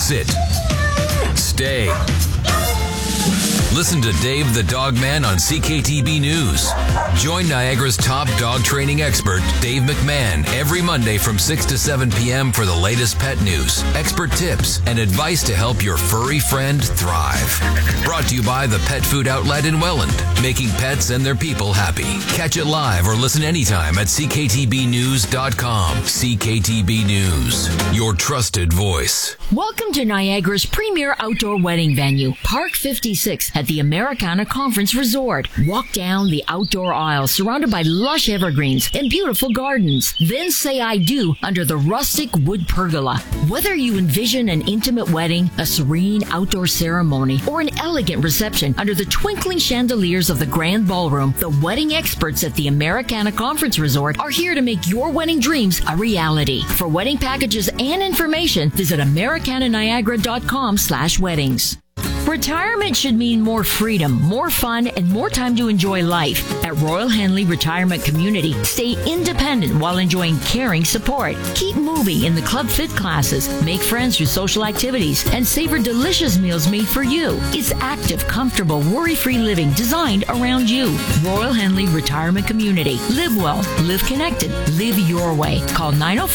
sit, stay. Listen to Dave the Dog Man on CKTB News. Join Niagara's top dog training expert, Dave McMahon, every Monday from 6 to 7 p.m. for the latest pet news, expert tips, and advice to help your furry friend thrive. Brought to you by the Pet Food Outlet in Welland, making pets and their people happy. Catch it live or listen anytime at CKTBnews.com. CKTB News, your trusted voice. Welcome to Niagara's premier outdoor wedding venue, Park 56 at the Americana Conference Resort. Walk down the outdoor aisle surrounded by lush evergreens and beautiful gardens. Then say I do under the rustic wood pergola. Whether you envision an intimate wedding, a serene outdoor ceremony, or an elegant reception under the twinkling chandeliers of the grand ballroom, the wedding experts at the Americana Conference Resort are here to make your wedding dreams a reality. For wedding packages and information, visit americananiagara.com/weddings. Retirement should mean more freedom, more fun, and more time to enjoy life. At Royal Henley Retirement Community, stay independent while enjoying caring support. Keep moving in the Club Fit classes, make friends through social activities, and savor delicious meals made for you. It's active, comfortable, worry-free living designed around you. Royal Henley Retirement Community. Live well, live connected, live your way. Call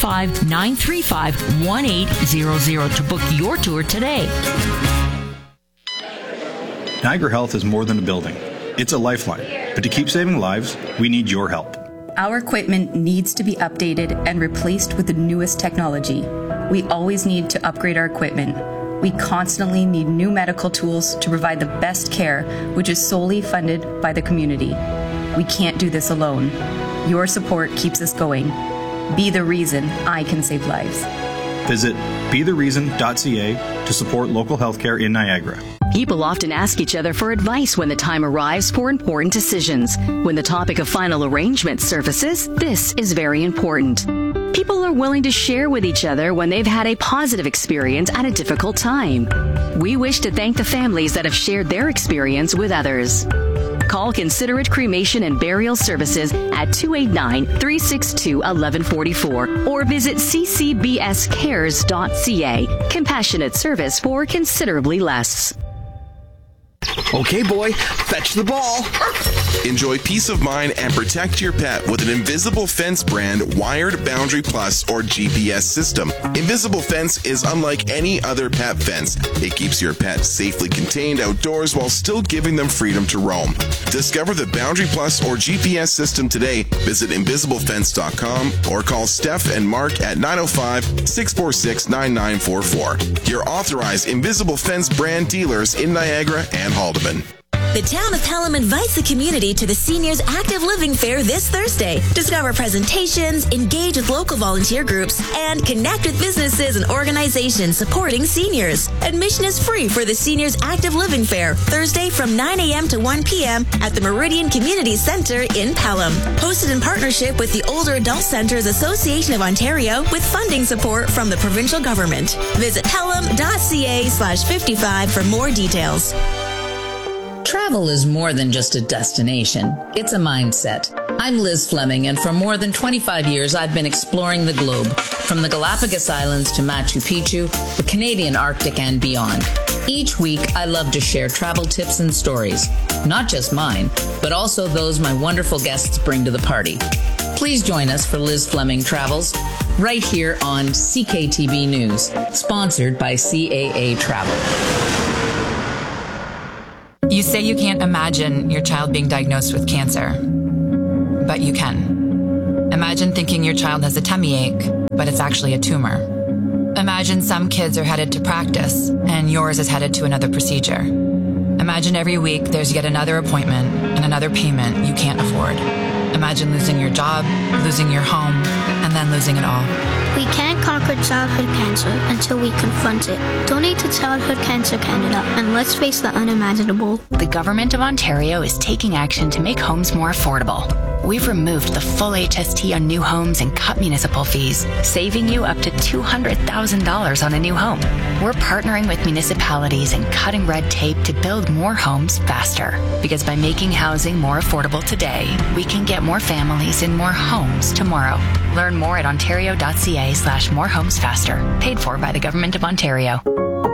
905-935-1800 to book your tour today. Niagara Health is more than a building. It's a lifeline. But to keep saving lives, we need your help. Our equipment needs to be updated and replaced with the newest technology. We always need to upgrade our equipment. We constantly need new medical tools to provide the best care, which is solely funded by the community. We can't do this alone. Your support keeps us going. Be the reason I can save lives. Visit bethereason.ca to support local healthcare in Niagara. People often ask each other for advice when the time arrives for important decisions. When the topic of final arrangement surfaces, this is very important. People are willing to share with each other when they've had a positive experience at a difficult time. We wish to thank the families that have shared their experience with others. Call Considerate Cremation and Burial Services at 289-362-1144 or visit ccbscares.ca. Compassionate service for considerably less. Okay, boy, fetch the ball. Enjoy peace of mind and protect your pet with an Invisible Fence brand wired Boundary Plus or GPS system. Invisible Fence is unlike any other pet fence. It keeps your pet safely contained outdoors while still giving them freedom to roam. Discover the Boundary Plus or GPS system today. Visit invisiblefence.com or call Steph and Mark at 905-646-9944. Your authorized Invisible Fence brand dealers in Niagara and Haldeman. The town of Pelham invites the community to the Seniors Active Living Fair this Thursday. Discover presentations, engage with local volunteer groups, and connect with businesses and organizations supporting seniors. Admission is free for the Seniors Active Living Fair, Thursday from 9 a.m. to 1 p.m. at the Meridian Community Center in Pelham. Hosted in partnership with the Older Adult Centers Association of Ontario with funding support from the provincial government. Visit pelham.ca/55 for more details. Travel is more than just a destination. It's a mindset. I'm Liz Fleming, and for more than 25 years, I've been exploring the globe, from the Galapagos Islands to Machu Picchu, the Canadian Arctic, and beyond. Each week, I love to share travel tips and stories, not just mine, but also those my wonderful guests bring to the party. Please join us for Liz Fleming Travels, right here on CKTB News, sponsored by CAA Travel. You say you can't imagine your child being diagnosed with cancer, but you can. Imagine thinking your child has a tummy ache, but it's actually a tumor. Imagine some kids are headed to practice, and yours is headed to another procedure. Imagine every week there's yet another appointment and another payment you can't afford. Imagine losing your job, losing your home, and then losing it all. We can't conquer childhood cancer until we confront it. Donate to Childhood Cancer Canada and let's face the unimaginable. The Government of Ontario is taking action to make homes more affordable. We've removed the full HST on new homes and cut municipal fees, saving you up to $200,000 on a new home. We're partnering with municipalities and cutting red tape to build more homes faster. Because by making housing more affordable today, we can get more families in more homes tomorrow. Learn more at ontario.ca/morehomesfaster. Paid for by the Government of Ontario.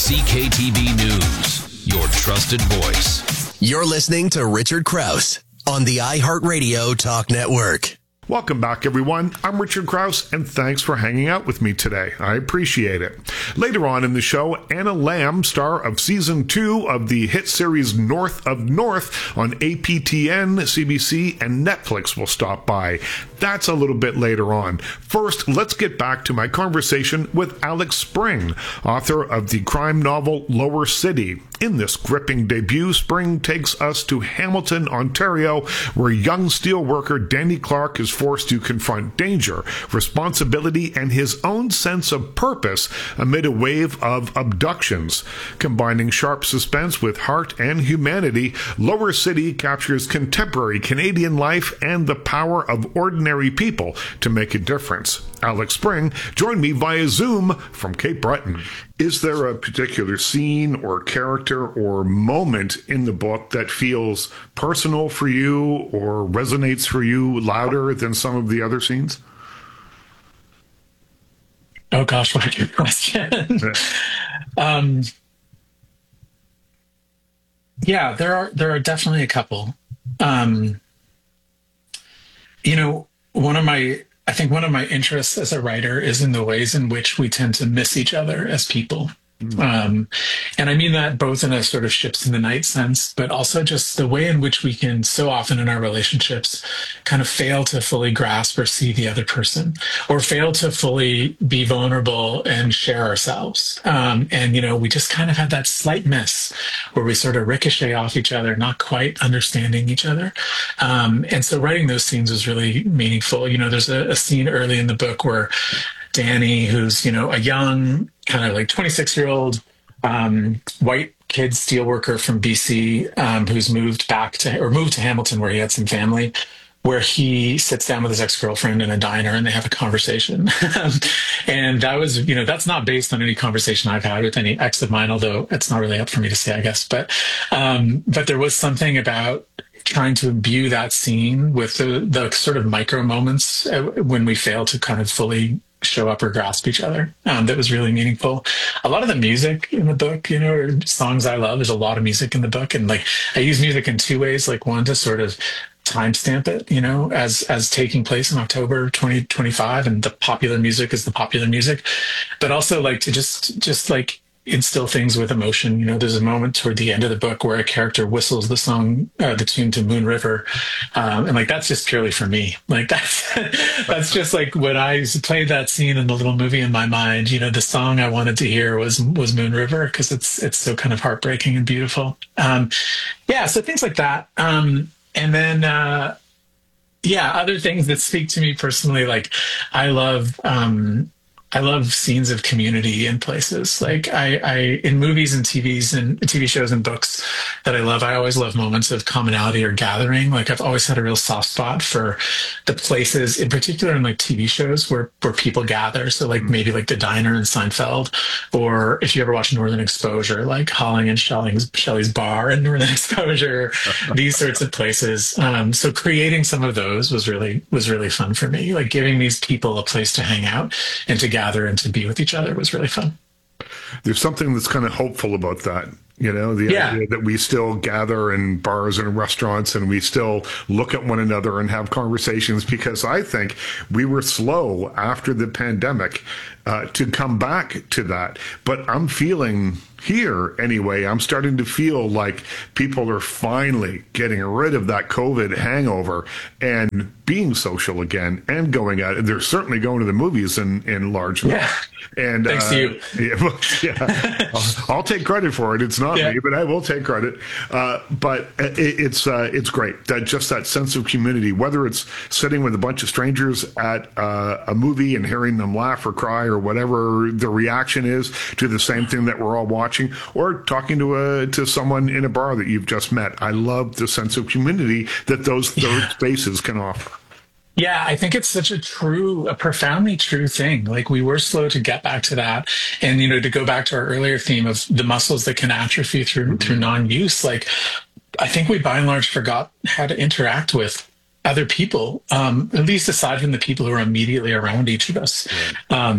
CKTB News, your trusted voice. You're listening to Richard Krause on the iHeartRadio Talk Network. Welcome back, everyone. I'm Richard Krause, and thanks for hanging out with me today. I appreciate it. Later on in the show, Anna Lamb, star of Season 2 of the hit series North of North on APTN, CBC, and Netflix will stop by. That's a little bit later on. First, let's get back to my conversation with Alex Spring, author of the crime novel Lower City. In this gripping debut, Spring takes us to Hamilton, Ontario, where young steelworker Danny Clark is forced to confront danger, responsibility, and his own sense of purpose amid a wave of abductions. Combining sharp suspense with heart and humanity, Lower City captures contemporary Canadian life and the power of ordinary people to make a difference. Alex Spring joined me via Zoom from Cape Breton. Is there a particular scene or character or moment in the book that feels personal for you or resonates for you louder than some of the other scenes? Oh gosh, what a good question. Yeah, there are definitely a couple. I think one of my interests as a writer is in the ways in which we tend to miss each other as people. And I mean that both in a sort of ships in the night sense, but also just the way in which we can so often in our relationships kind of fail to fully grasp or see the other person, or fail to fully be vulnerable and share ourselves. We just kind of have that slight miss where we sort of ricochet off each other, not quite understanding each other. And so writing those scenes was really meaningful. There's a scene early in the book where Danny, who's, a young, kind of like 26-year-old white kid steelworker from BC, who's moved to Hamilton where he had some family, where he sits down with his ex-girlfriend in a diner and they have a conversation. And that was, that's not based on any conversation I've had with any ex of mine, although it's not really up for me to say, I guess. But there was something about trying to imbue that scene with the sort of micro moments when we fail to kind of fully show up or grasp each other. That was really meaningful. A lot of the music in the book, songs I love, there's a lot of music in the book. And I use music in two ways, one to sort of timestamp it, as taking place in October 2025, and the popular music is the popular music, but also to just instill things with emotion. There's a moment toward the end of the book where a character whistles the song, the tune to Moon River. And that's just purely for me. That's just when I played that scene in the little movie in my mind, the song I wanted to hear was Moon River, because it's so kind of heartbreaking and beautiful. So things like that. And then, other things that speak to me personally, I love scenes of community in places. I in movies and TV shows and books that I love, I always love moments of commonality or gathering. I've always had a real soft spot for the places, in particular in TV shows where people gather. So maybe the diner in Seinfeld, or if you ever watch Northern Exposure, Holling and Shelley's bar in Northern Exposure, these sorts of places. So creating some of those was really fun for me. Giving these people a place to hang out and to gather and to be with each other was really fun. There's something that's kind of hopeful about that. Idea that we still gather in bars and restaurants and we still look at one another and have conversations, because I think we were slow after the pandemic to come back to that. But I'm feeling here anyway, I'm starting to feel like people are finally getting rid of that COVID hangover and being social again and going out. They're certainly going to the movies in large numbers. And thanks to you. I'll take credit for it. It's not me, but I will take credit. But it's great that just that sense of community, whether it's sitting with a bunch of strangers at a movie and hearing them laugh or cry or whatever the reaction is to the same thing that we're all watching, or talking to someone in a bar that you've just met. I love the sense of community that those spaces can offer. Yeah, I think it's such a profoundly true thing. We were slow to get back to that. And, to go back to our earlier theme of the muscles that can atrophy through non-use, I think we by and large forgot how to interact with other people, at least aside from the people who are immediately around each of us.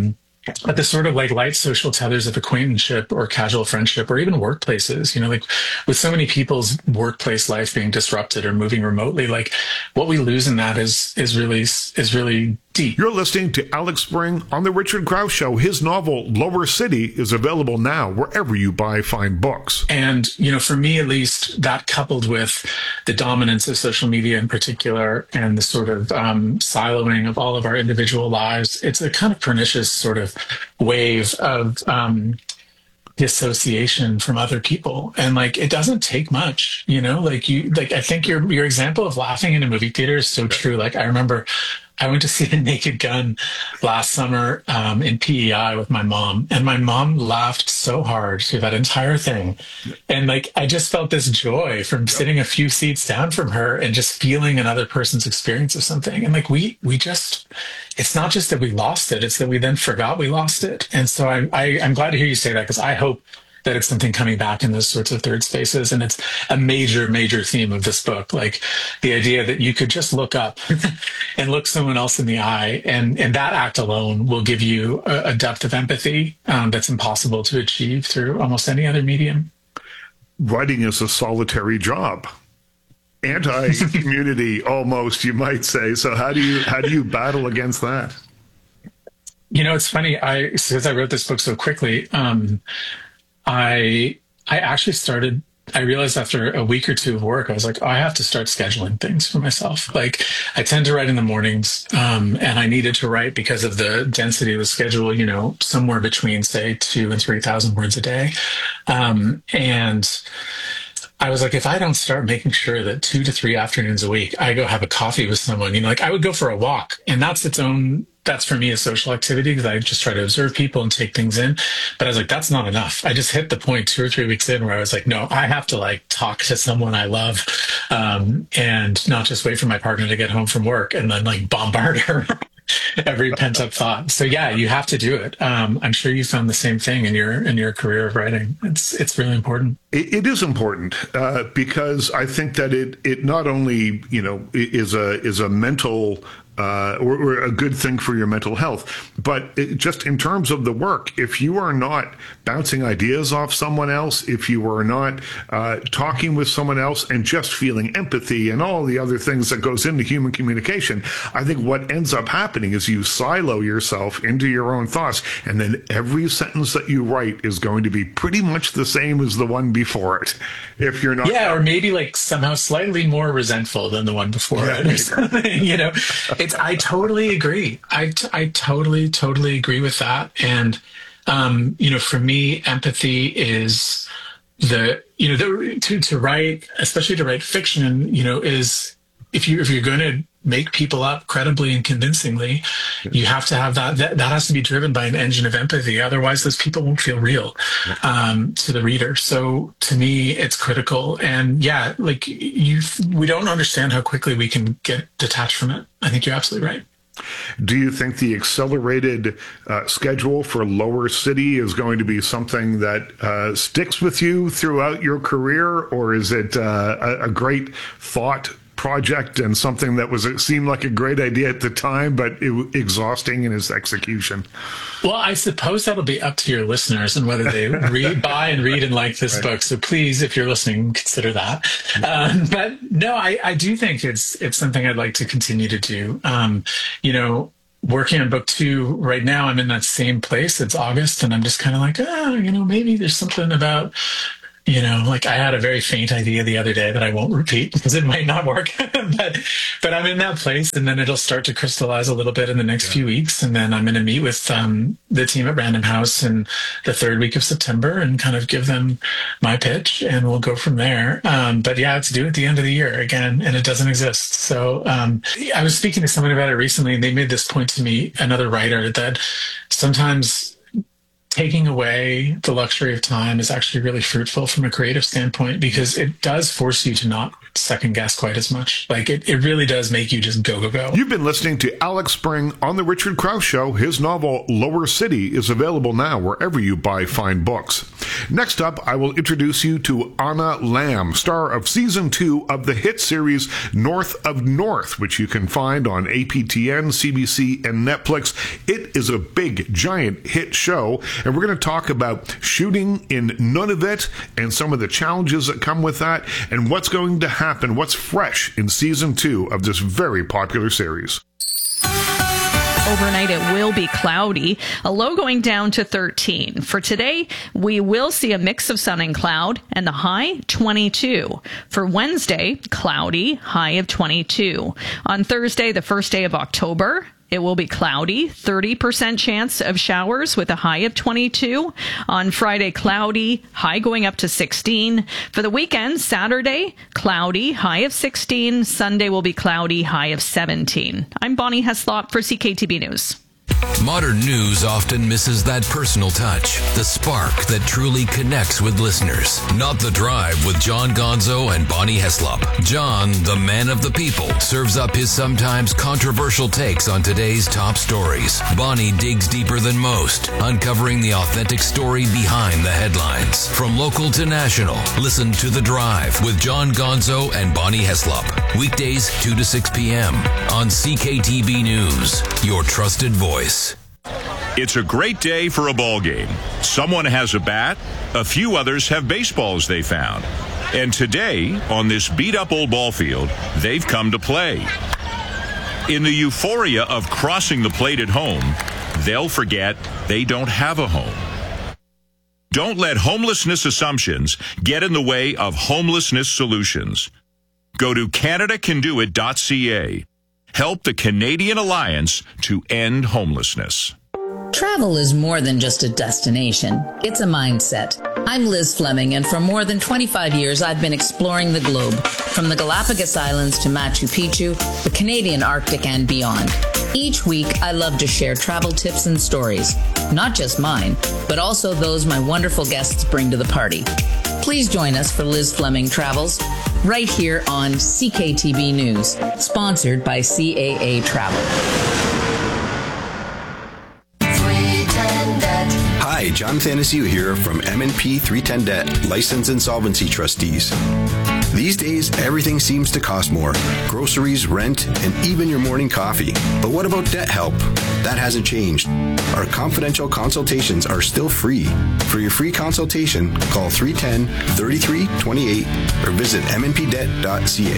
But the sort of like light social tethers of acquaintanceship or casual friendship or even workplaces, like with so many people's workplace life being disrupted or moving remotely, like what we lose in that is really deep. You're listening to Alex Spring on The Richard Crouse Show. His novel, Lower City, is available now wherever you buy fine books. And, for me at least, that coupled with the dominance of social media in particular and the sort of siloing of all of our individual lives, it's a kind of pernicious sort of wave of dissociation from other people. And like, it doesn't take much, I think your example of laughing in a movie theater is so true. Like, I remember I went to see The Naked Gun last summer in PEI with my mom, and my mom laughed so hard through that entire thing. And like, I just felt this joy from sitting a few seats down from her and just feeling another person's experience of something. And like, we just, it's not just that we lost it, it's that we then forgot we lost it. And so I'm glad to hear you say that, because I hope that it's something coming back in those sorts of third spaces. And it's a major, major theme of this book. Like the idea that you could just look up and look someone else in the eye. And that act alone will give you a depth of empathy that's impossible to achieve through almost any other medium. Writing is a solitary job. Anti-community, almost, you might say. So how do you battle against that? It's funny. Because I wrote this book so quickly, I actually I realized after a week or two of work, I was like, I have to start scheduling things for myself. Like, I tend to write in the mornings, and I needed to write because of the density of the schedule, somewhere between, say, 2,000 and 3,000 words a day. And I was like, if I don't start making sure that 2 to 3 afternoons a week, I go have a coffee with someone, like I would go for a walk, and that's for me a social activity, because I just try to observe people and take things in. But I was like, that's not enough. I just hit the point 2 or 3 weeks in where I was like, no, I have to like talk to someone I love, and not just wait for my partner to get home from work and then like bombard her every pent up thought. So yeah, you have to do it. I'm sure you found the same thing in your career of writing. It's really important. It is important because I think that it not only is a mental or a good thing for your mental health, but just in terms of the work, if you are not bouncing ideas off someone else, if you are not talking with someone else and just feeling empathy and all the other things that goes into human communication, I think what ends up happening is you silo yourself into your own thoughts, and then every sentence that you write is going to be pretty much the same as the one before it. If you're not, or maybe like somehow slightly more resentful than the one before it, or something. I totally agree. I totally agree with that. And, for me, empathy is to write, especially to write fiction, is if you're going to make people up credibly and convincingly, you have to have that has to be driven by an engine of empathy. Otherwise, those people won't feel real to the reader. So to me, it's critical. And yeah, like we don't understand how quickly we can get detached from it. I think you're absolutely right. Do you think the accelerated schedule for Lower City is going to be something that sticks with you throughout your career, or is it a great thought project and something that seemed like a great idea at the time, but exhausting in its execution? Well, I suppose that'll be up to your listeners and whether they buy and read and like this book. So please, if you're listening, consider that. But no, I do think it's something I'd like to continue to do. Working on book 2 right now, I'm in that same place. It's August, and I'm just kind of like, maybe there's something about like I had a very faint idea the other day that I won't repeat because it might not work, but I'm in that place, and then it'll start to crystallize a little bit in the next few weeks. And then I'm going to meet with the team at Random House in the 3rd week of September and kind of give them my pitch, and we'll go from there. But yeah, it's due at the end of the year again, and it doesn't exist. So I was speaking to someone about it recently, and they made this point to me, another writer, that sometimes taking away the luxury of time is actually really fruitful from a creative standpoint, because it does force you to not second guess quite as much. Like it really does make you just go. You've been listening to Alex Spring on The Richard Crouse Show. His novel, Lower City, is available now wherever you buy fine books. Next up, I will introduce you to Anna Lamb, star of Season 2 of the hit series North of North, which you can find on APTN, CBC, and Netflix. It is a big, giant hit show, and we're going to talk about shooting in Nunavut and some of the challenges that come with that, and what's going to happen, what's fresh in Season 2 of this very popular series. Overnight, it will be cloudy, a low going down to 13. For today, we will see a mix of sun and cloud, and the high, 22. For Wednesday, cloudy, high of 22. On Thursday, the first day of October, it will be cloudy, 30% chance of showers with a high of 22. On Friday, cloudy, high going up to 16. For the weekend, Saturday, cloudy, high of 16. Sunday will be cloudy, high of 17. I'm Bonnie Heslop for CKTB News. Modern news often misses that personal touch, the spark that truly connects with listeners. Not The Drive with John Gonzo and Bonnie Heslop. John, the man of the people, serves up his sometimes controversial takes on today's top stories. Bonnie digs deeper than most, uncovering the authentic story behind the headlines. From local to national, listen to The Drive with John Gonzo and Bonnie Heslop. Weekdays 2 to 6 p.m. on CKTB News, your trusted voice. It's a great day for a ball game. Someone has a bat, a few others have baseballs they found. And today, on this beat-up old ball field, they've come to play. In the euphoria of crossing the plate at home, they'll forget they don't have a home. Don't let homelessness assumptions get in the way of homelessness solutions. Go to CanadaCanDoIt.ca. Help the Canadian Alliance to end homelessness. Travel is more than just a destination. It's a mindset. I'm Liz Fleming, and for more than 25 years, I've been exploring the globe, from the Galapagos Islands to Machu Picchu, the Canadian Arctic, and beyond. Each week, I love to share travel tips and stories, not just mine, but also those my wonderful guests bring to the party. Please join us for Liz Fleming Travels, right here on CKTB News, sponsored by CAA Travel. Hi, John Thanasiu here from M&P 310 Debt, License Insolvency Trustees. These days, everything seems to cost more. Groceries, rent, and even your morning coffee. But what about debt help? That hasn't changed. Our confidential consultations are still free. For your free consultation, call 310-3328 or visit mnpdebt.ca.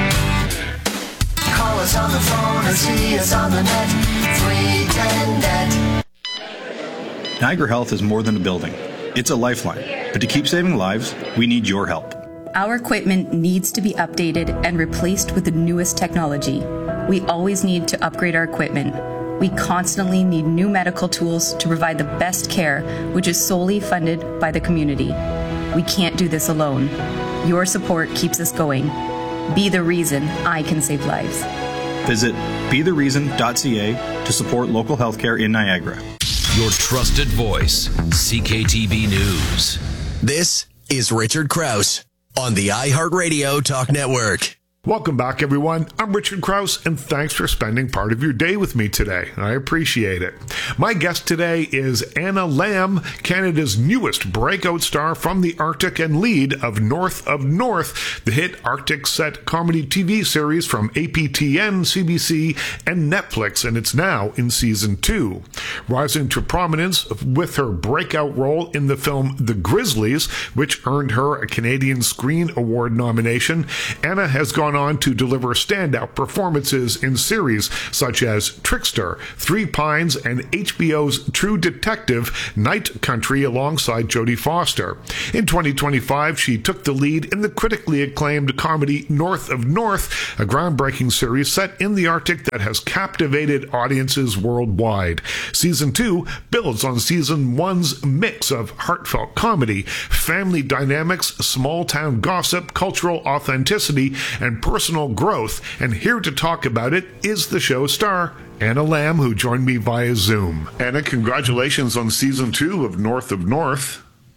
Call us on the phone or see us on the net. 310 Debt. Niagara Health is more than a building. It's a lifeline. But to keep saving lives, we need your help. Our equipment needs to be updated and replaced with the newest technology. We always need to upgrade our equipment. We constantly need new medical tools to provide the best care, which is solely funded by the community. We can't do this alone. Your support keeps us going. Be the reason I can save lives. Visit bethereason.ca to support local healthcare in Niagara. Your trusted voice, CKTB News. This is Richard Krause on the iHeartRadio Talk Network. Welcome back, everyone. I'm Richard Krause, and thanks for spending part of your day with me today. I appreciate it. My guest today is Anna Lamb, Canada's newest breakout star from the Arctic and lead of North, the hit Arctic set comedy TV series from APTN, CBC, and Netflix, and it's now in Season 2. Rising to prominence with her breakout role in the film The Grizzlies, which earned her a Canadian Screen Award nomination, Anna has gone on to deliver standout performances in series such as Trickster, Three Pines, and HBO's True Detective Night Country alongside Jodie Foster. In 2025, she took the lead in the critically acclaimed comedy North of North, a groundbreaking series set in the Arctic that has captivated audiences worldwide. Season 2 builds on Season 1's mix of heartfelt comedy, family dynamics, small-town gossip, cultural authenticity, and personal growth, and here to talk about it is the show star, Anna Lamb, who joined me via Zoom. Anna, congratulations on Season 2 of North of North.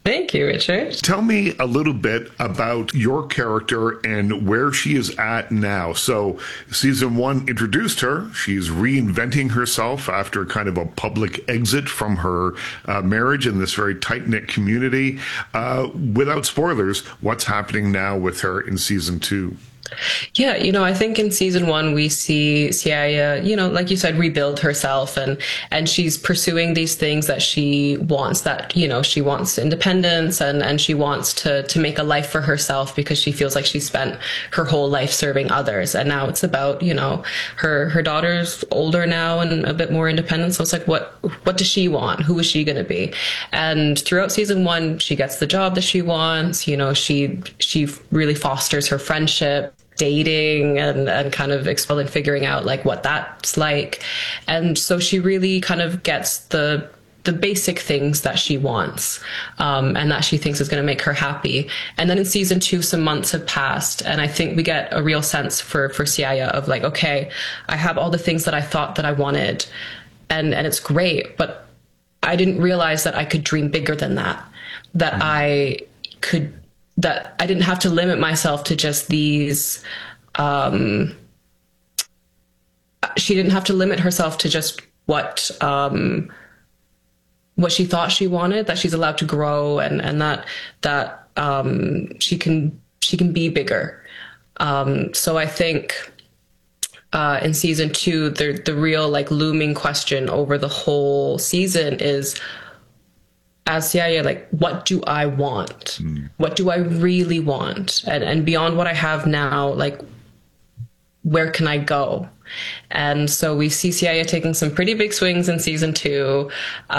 Thank you, Richard. Tell me a little bit about your character and where she is at now. So season 1 introduced her. She's reinventing herself after kind of a public exit from her marriage in this very tight-knit community. Without spoilers, what's happening now with her in season 2? Yeah, I think in season 1 we see Siaya, like you said, rebuild herself, and she's pursuing these things that she wants, that, she wants independence and she wants to make a life for herself, because she feels like she spent her whole life serving others. And now it's about, her daughter's older now and a bit more independent. So it's like, what does she want? Who is she going to be? And throughout season 1, she gets the job that she wants. She really fosters her friendship, dating, and kind of exploring, figuring out like what that's like. And so she really kind of gets the basic things that she wants, and that she thinks is going to make her happy. And then in season 2, some months have passed, and I think we get a real sense for Siaya of like, okay, I have all the things that I thought that I wanted, and it's great, but I didn't realize that I could dream bigger than that, that I didn't have to limit myself to just these, she didn't have to limit herself to just what she thought she wanted, that she's allowed to grow, and that she can be bigger. So I think in season 2, the real like looming question over the whole season is, as Siaya, like, what do I want? What do I really want? And beyond what I have now, like, where can I go? And so we see Siaya taking some pretty big swings in season 2.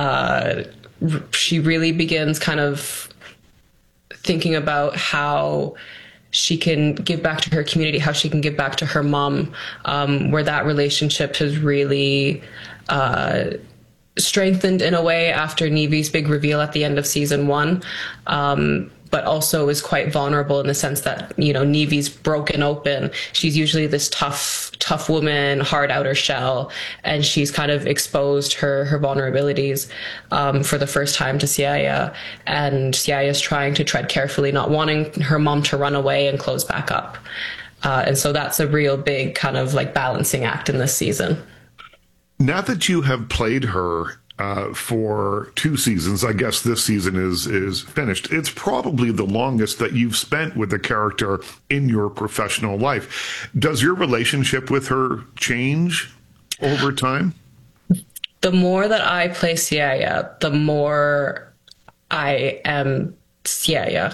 She really begins kind of thinking about how she can give back to her community, how she can give back to her mom, where that relationship has really strengthened in a way after Nevy's big reveal at the end of season 1, but also is quite vulnerable in the sense that, Nevy's broken open. She's usually this tough woman, hard outer shell, and she's kind of exposed her vulnerabilities for the first time to Siaya, and Siaya's trying to tread carefully, not wanting her mom to run away and close back up. And so that's a real big kind of like balancing act in this season. Now that you have played her for 2 seasons, I guess this season is finished, it's probably the longest that you've spent with a character in your professional life. Does your relationship with her change over time? The more that I play Siaya, the more I am Siaya.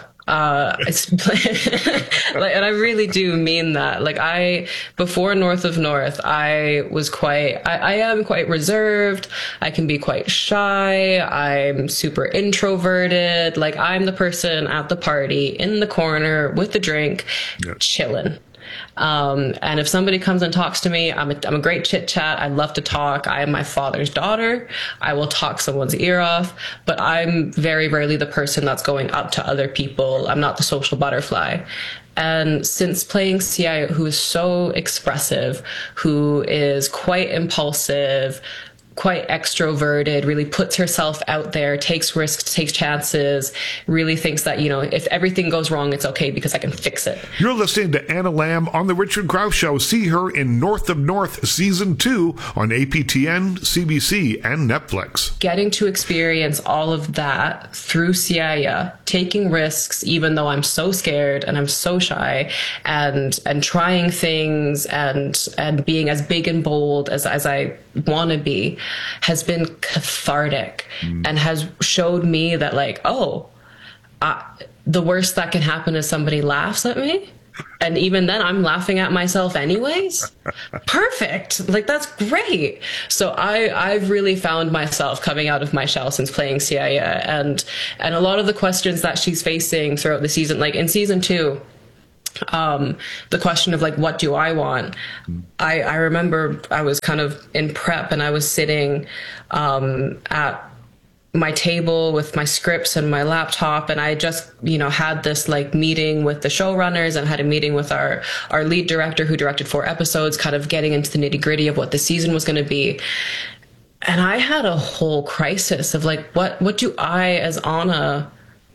And I really do mean that. Like, before North of North, I am quite reserved. I can be quite shy. I'm super introverted. Like, I'm the person at the party in the corner with the drink, chilling. And if somebody comes and talks to me, I'm a great chit chat. I love to talk. I am my father's daughter. I will talk someone's ear off, but I'm very rarely the person that's going up to other people. I'm not the social butterfly. And since playing Siaya, who is so expressive, who is quite impulsive, quite extroverted, really puts herself out there, takes risks, takes chances, really thinks that, if everything goes wrong, it's okay because I can fix it. You're listening to Anna Lamb on The Richard Crouse Show. See her in North of North Season 2 on APTN, CBC, and Netflix. Getting to experience all of that through Siaya, taking risks, even though I'm so scared and I'm so shy, and trying things and being as big and bold as I want to be, has been cathartic and has showed me that, like, the worst that can happen is somebody laughs at me. And even then, I'm laughing at myself anyways. Perfect. Like, that's great. So I've really found myself coming out of my shell since playing Siaya. And a lot of the questions that she's facing throughout the season, like in season 2, the question of like, what do I want? I remember I was kind of in prep and I was sitting at my table with my scripts and my laptop, and I just, had this like meeting with the showrunners and had a meeting with our lead director who directed 4 episodes, kind of getting into the nitty-gritty of what the season was going to be. And I had a whole crisis of like, what do I as Anna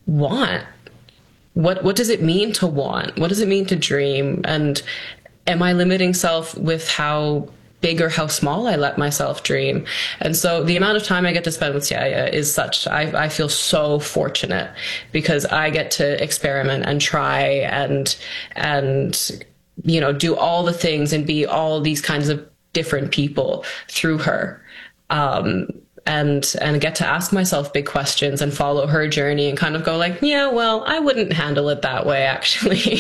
want? What does it mean to want? What does it mean to dream? And am I limiting self with how big or how small I let myself dream? And so the amount of time I get to spend with Yaya is such, I feel so fortunate because I get to experiment and try and do all the things and be all these kinds of different people through her. And get to ask myself big questions and follow her journey and kind of go like, yeah, well, I wouldn't handle it that way, actually.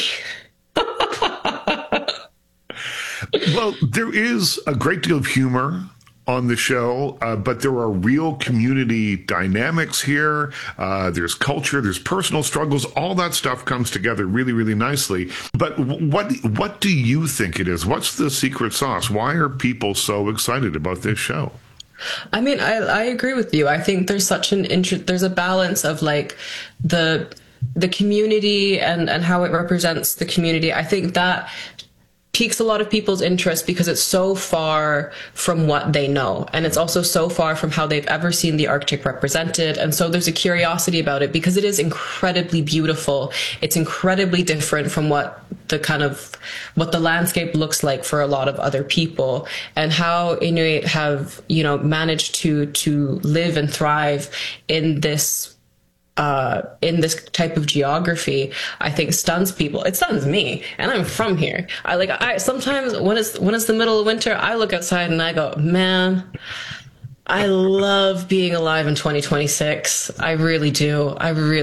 Well, there is a great deal of humor on the show, but there are real community dynamics here. There's culture, there's personal struggles. All that stuff comes together really, really nicely. But what do you think it is? What's the secret sauce? Why are people so excited about this show? I mean, I agree with you. I think there's such there's a balance of like the community and how it represents the community. I think that piques a lot of people's interest because it's so far from what they know. And it's also so far from how they've ever seen the Arctic represented. And so there's a curiosity about it because it is incredibly beautiful. It's incredibly different from what the landscape looks like for a lot of other people, and how Inuit have, managed to live and thrive in this type of geography, I think stuns people. It stuns me, and I'm from here. I sometimes when it's the middle of winter, I look outside and I go, man, I love being alive in 2026. I really do.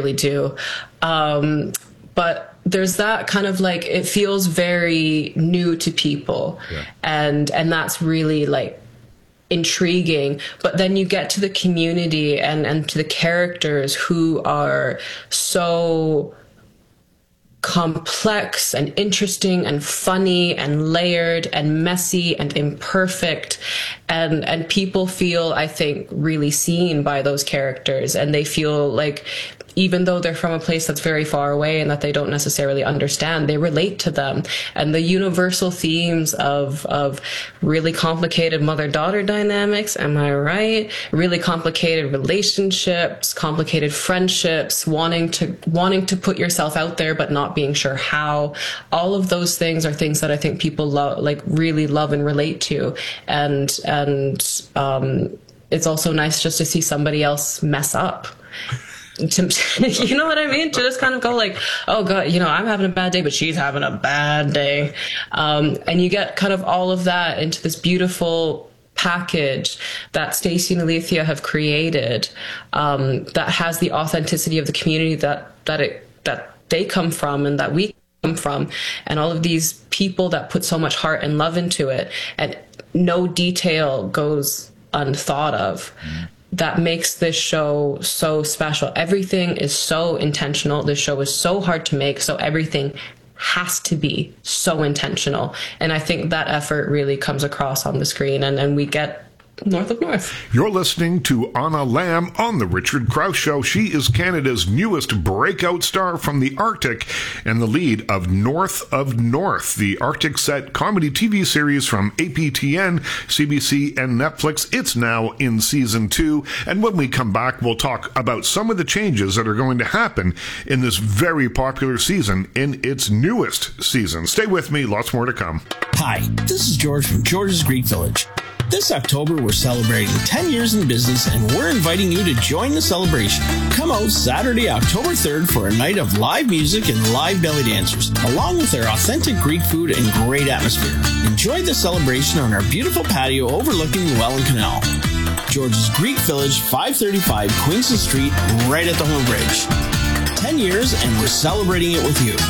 But there's that kind of like, it feels very new to people, and that's really like intriguing. But then you get to the community and to the characters who are so complex and interesting and funny and layered and messy and imperfect, and people feel, I think, really seen by those characters, and they feel like even though they're from a place that's very far away and that they don't necessarily understand, they relate to them. And the universal themes of really complicated mother-daughter dynamics, am I right? Really complicated relationships, complicated friendships, wanting to put yourself out there but not being sure how. All of those things are things that I think people really love and relate to. And it's also nice just to see somebody else mess up. You know what I mean? To just kind of go like, oh God, I'm having a bad day, but she's having a bad day. And you get kind of all of that into this beautiful package that Stacey and Alethea have created, that has the authenticity of the community that they come from and that we come from, and all of these people that put so much heart and love into it, and no detail goes unthought of. That makes this show so special. Everything is so intentional. This show is so hard to make, so everything has to be so intentional. And I think that effort really comes across on the screen, and we get North of North. You're listening to Anna Lamb on The Richard Crouse Show. She is Canada's newest breakout star from the Arctic and the lead of North of North, the Arctic set comedy TV series from APTN, CBC, and Netflix. It's now in season 2. And when we come back, we'll talk about some of the changes that are going to happen in this very popular season in its newest season. Stay with me. Lots more to come. Hi, this is George from George's Greek Village. This October, we're celebrating 10 years in business, and we're inviting you to join the celebration. Come out Saturday, October 3rd for a night of live music and live belly dancers, along with our authentic Greek food and great atmosphere. Enjoy the celebration on our beautiful patio overlooking the Welland Canal. George's Greek Village, 535 Queenston Street, right at the Home Bridge. 10 years, and we're celebrating it with you.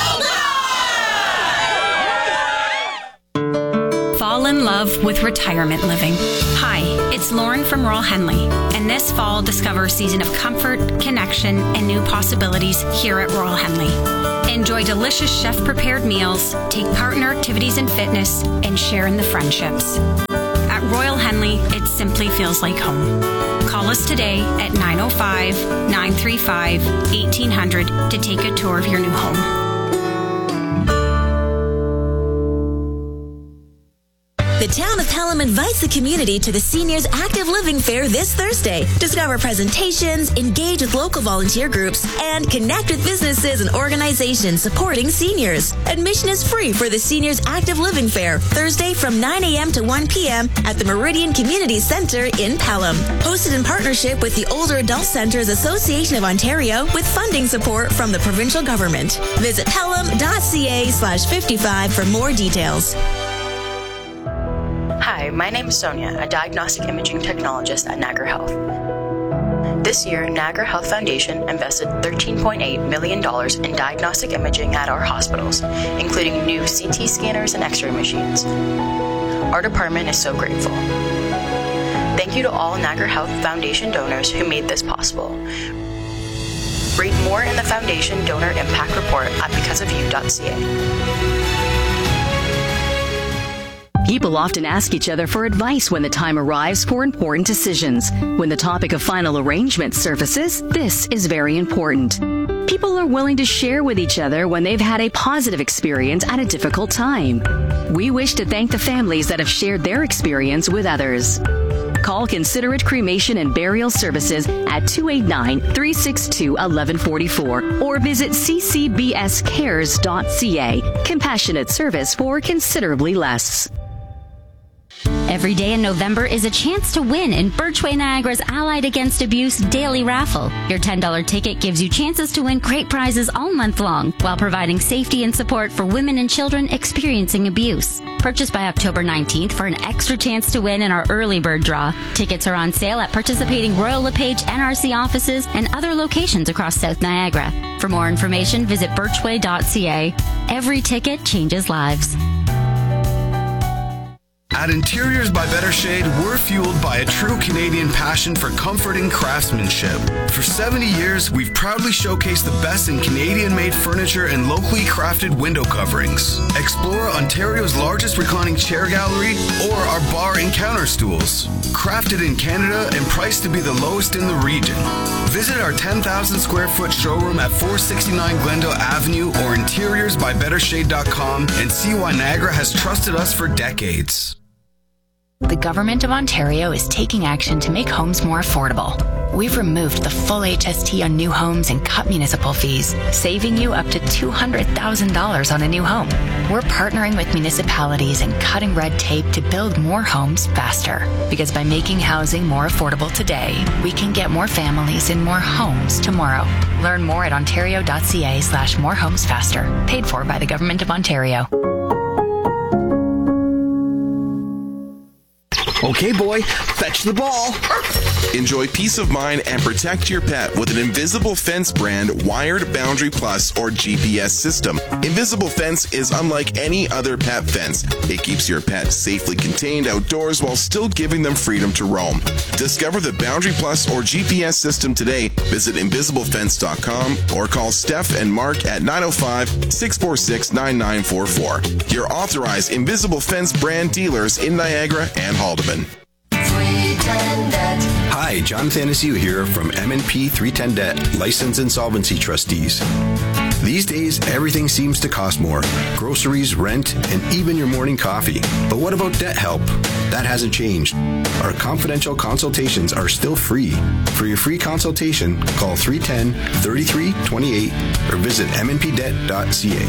Fall in love with retirement living. Hi, it's Lauren from Royal Henley, and this fall discover a season of comfort, connection, and new possibilities here at Royal Henley. Enjoy delicious chef-prepared meals, take part in our activities and fitness, and share in the friendships. At Royal Henley, it simply feels like home. Call us today at 905-935-1800 to take a tour of your new home. The Town of Pelham invites the community to the Seniors Active Living Fair this Thursday. Discover presentations, engage with local volunteer groups, and connect with businesses and organizations supporting seniors. Admission is free for the Seniors Active Living Fair, Thursday from 9 a.m. to 1 p.m. at the Meridian Community Center in Pelham. Hosted in partnership with the Older Adult Centers Association of Ontario with funding support from the provincial government. Visit pelham.ca/55 for more details. Hi, my name is Sonia, a diagnostic imaging technologist at Niagara Health. This year, Niagara Health Foundation invested $13.8 million in diagnostic imaging at our hospitals, including new CT scanners and X-ray machines. Our department is so grateful. Thank you to all Niagara Health Foundation donors who made this possible. Read more in the Foundation Donor Impact Report at becauseofyou.ca. People often ask each other for advice when the time arrives for important decisions. When the topic of final arrangement surfaces, this is very important. People are willing to share with each other when they've had a positive experience at a difficult time. We wish to thank the families that have shared their experience with others. Call Considerate Cremation and Burial Services at 289-362-1144 or visit ccbscares.ca. Compassionate service for considerably less. Every day in November is a chance to win in Birchway Niagara's Allied Against Abuse Daily Raffle. Your $10 ticket gives you chances to win great prizes all month long while providing safety and support for women and children experiencing abuse. Purchase by October 19th for an extra chance to win in our early bird draw. Tickets are on sale at participating Royal LePage NRC offices and other locations across South Niagara. For more information, visit birchway.ca. Every ticket changes lives. At Interiors by Better Shade, we're fueled by a true Canadian passion for comforting craftsmanship. For 70 years, we've proudly showcased the best in Canadian-made furniture and locally crafted window coverings. Explore Ontario's largest reclining chair gallery or our bar and counter stools. Crafted in Canada and priced to be the lowest in the region. Visit our 10,000 square foot showroom at 469 Glendale Avenue or interiorsbybettershade.com and see why Niagara has trusted us for decades. The Government of Ontario is taking action to make homes more affordable. We've removed the full HST on new homes and cut municipal fees, saving you up to $200,000 on a new home. We're partnering with municipalities and cutting red tape to build more homes faster. Because by making housing more affordable today, we can get more families in more homes tomorrow. Learn more at ontario.ca/morehomesfaster. Paid for by the Government of Ontario. Okay, boy, fetch the ball. Enjoy peace of mind and protect your pet with an Invisible Fence brand Wired Boundary Plus or GPS system. Invisible Fence is unlike any other pet fence. It keeps your pet safely contained outdoors while still giving them freedom to roam. Discover the Boundary Plus or GPS system today. Visit invisiblefence.com or call Steph and Mark at 905-646-9944. Your authorized Invisible Fence brand dealers in Niagara and Haldeman. Hi, John Thanasiu here from M&P 310 Debt, License Insolvency Trustees. These days, everything seems to cost more. Groceries, rent, and even your morning coffee. But what about debt help? That hasn't changed. Our confidential consultations are still free. For your free consultation, call 310-3328 or visit mnpdebt.ca.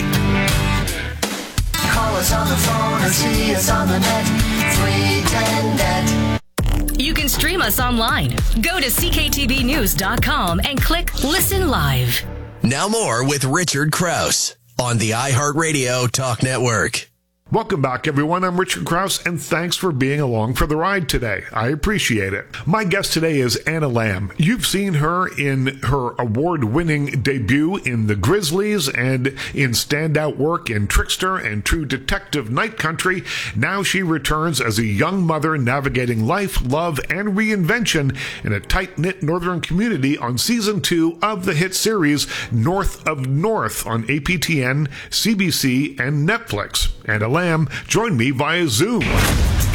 Call us on the phone or see us on the net. 310 Debt. You can stream us online. Go to cktvnews.com and click Listen Live. Now more with Richard Krause on the iHeartRadio Talk Network. Welcome back, everyone. I'm Richard Krause, and thanks for being along for the ride today. I appreciate it. My guest today is Anna Lamb. You've seen her in her award-winning debut in The Grizzlies and in standout work in Trickster and True Detective Night Country. Now she returns as a young mother navigating life, love, and reinvention in a tight-knit northern community on Season 2 of the hit series North of North on APTN, CBC, and Netflix. Anna Lamb joined me via Zoom.